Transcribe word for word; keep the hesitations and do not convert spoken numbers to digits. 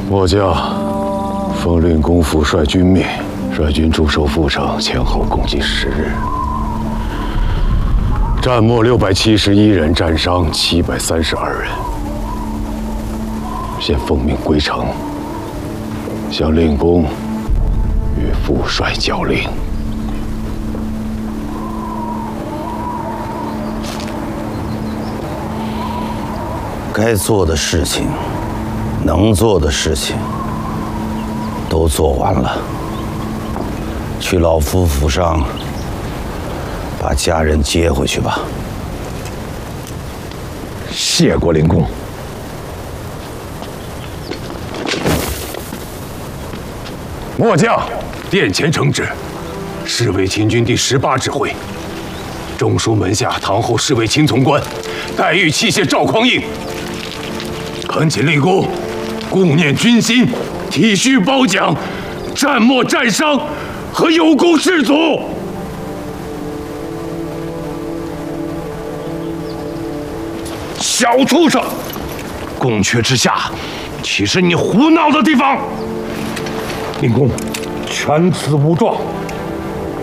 末将奉令公副率军命，率军驻守阜城，前后共计十日，战没六百七十一人，战伤七百三十二人。现奉命归城，向令公与副帅交令。 该做的事情，能做的事情，都做完了。去老夫府上，把家人接回去吧。 谢过灵公。末将殿前承旨，侍卫秦军第十八指挥，中书门下堂后侍卫秦从官，待遇器械赵匡胤。 恳请令公顾念军心，体恤褒奖战没战伤和有功士卒。小畜生，宫阙之下，岂是你胡闹的地方？令公，全此无状。